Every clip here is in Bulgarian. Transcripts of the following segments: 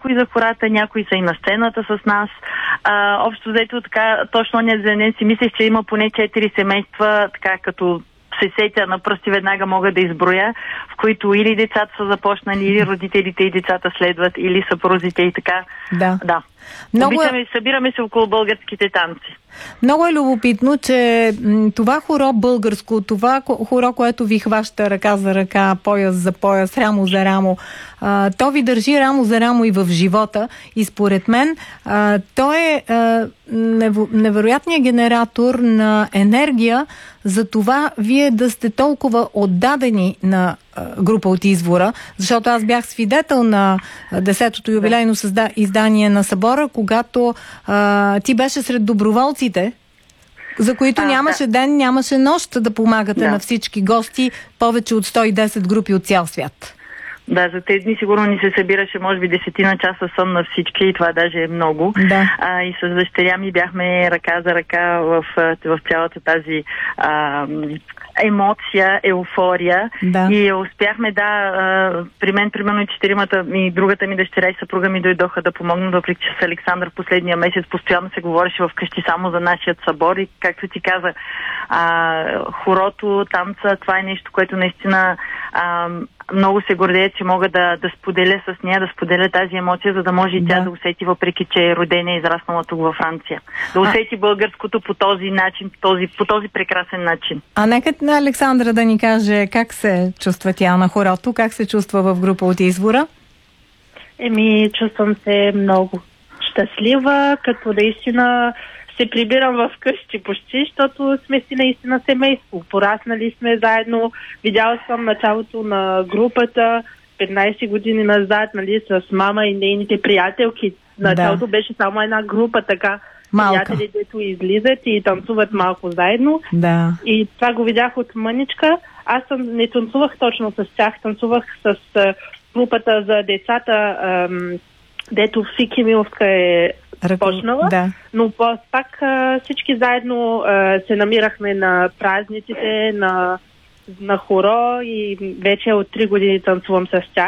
някои за хората, някои са и на сцената с нас. Общо взето така, точно оня ден си мислех, че има поне 4 семейства, така като се сетя на пръсти веднага мога да изброя, в които или децата са започнали, или родителите и децата следват, или съпрузите и така. Да. Обичаме, събираме се около българските танци. Много е любопитно, че това хоро българско, това хоро, което ви хваща ръка за ръка, пояс за пояс, рамо за рамо, то ви държи рамо за рамо и в живота. И според мен то е невероятният генератор на енергия за това вие да сте толкова отдадени на група от Извора, защото аз бях свидетел на 10-то юбилейно издание на събора, когато ти беше сред доброволците, за които нямаше ден, нямаше нощ да помагате на всички гости, повече от 110 групи от цял свят. Да, за тези дни сигурно ни се събираше, може би 10 часа сън на всички и това даже е много. Да. И с дъщеря ми бяхме ръка за ръка в цялата тази емоция, еуфория. Да. И успяхме, при мен, примерно и 4-мата и другата ми дъщеря и съпруга ми дойдоха да помогнат, въпреки че с Александър последния месец постоянно се говореше вкъщи само за нашия събор и както ти каза, хорото, танца, това е нещо, което наистина много се гордея, че мога да споделя с нея, да споделя тази емоция, за да може и тя да усети, въпреки че е родена и израснала тук във Франция. Да усети българското по този начин, по този прекрасен начин. А нека на Александра да ни каже как се чувства тя на хорото, как се чувства в група от Извора? Чувствам се много щастлива, като наистина се прибирам в къщи почти, защото сме си наистина семейство. Пораснали сме заедно. Видяла съм началото на групата 15 години назад, с мама и нейните приятелки. Началото беше само една група, така приятели, дето излизат и танцуват малко заедно. Да. И това го видях от мъничка. Аз не танцувах точно с тях, танцувах с групата за децата, дето Фики Миловска е почнала, но пак всички заедно се намирахме на празниците, на хоро и вече от 3 години танцувам с тях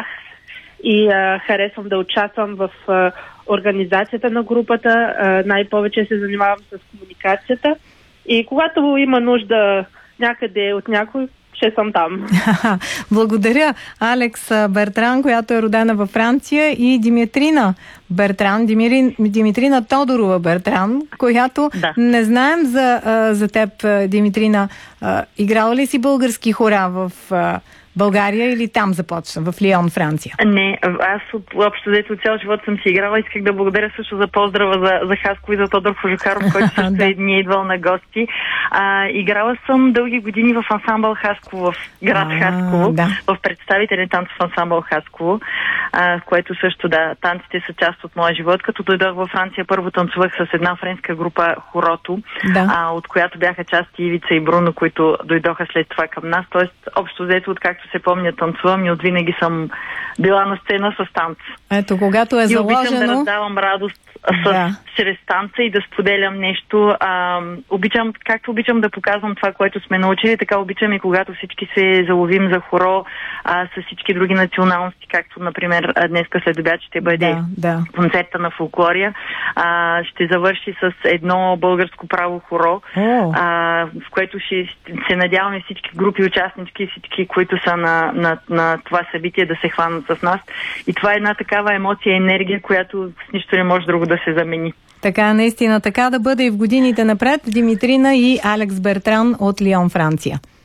и харесвам да участвам в организацията на групата, най-повече се занимавам с комуникацията и когато има нужда някъде от някой, ще съм там. Благодаря, Алекс Бертран, която е родена във Франция, и Димитрина Бертран, Димитрина Тодорова Бертран, която не знаем за теб, Димитрина. Играла ли си български хора в България или там започна, в Лион, Франция? Не, аз общо взето цял живот съм си играла. Исках да благодаря също за поздрава за Хасково и за Тодор Кожухаров, който също ни е идвал на гости. Играла съм дълги години в ансамбъл Хасково, в град Хасково, в представителен танцов ансамбъл Хасково, което също, танците са част от моя живот. Като дойдох във Франция, първо танцувах с една френска група Хорото, от която бяха част Ивица и Бруно, които дойдоха след това към нас. Тоест, общо взето, откакто се помня, танцувам и отвинаги съм била на сцена с танц. Ето, когато е заложено... И обичам да раздавам радост чрез танца и да споделям нещо. Както обичам да показвам това, което сме научили, така обичам и когато всички се заловим за хоро с всички други националности, както, например, днеска след обяд ще бъде концерта на Фолклория. Ще завърши с едно българско право хоро, в което ще се надяваме всички групи участнички, всички, които са на това събитие, да се хванат с нас. И това е една такава емоция, енергия, която с нищо не може друго да се замени. Така, наистина, така да бъде и в годините напред. Димитрина и Алекс Бертран от Лион, Франция.